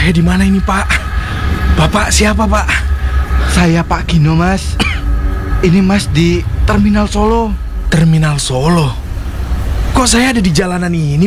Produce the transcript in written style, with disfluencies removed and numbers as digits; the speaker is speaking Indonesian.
Saya di mana ini, Pak? Bapak siapa, Pak? Saya Pak Gino, Mas. Ini Mas di Terminal Solo. Terminal Solo. Kok saya ada di jalanan ini,